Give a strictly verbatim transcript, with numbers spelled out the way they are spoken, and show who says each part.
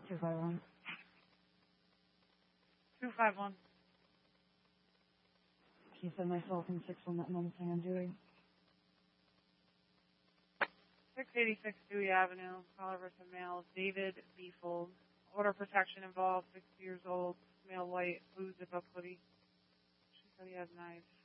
Speaker 1: two five one.
Speaker 2: two five one.
Speaker 1: He said myself and six one that moment thing I'm doing.
Speaker 2: six eighty-six Dewey Avenue, caller versus male, David Beefold. Order protection involved, sixty years old, male white, blue zip-up hoodie. She said he has knives.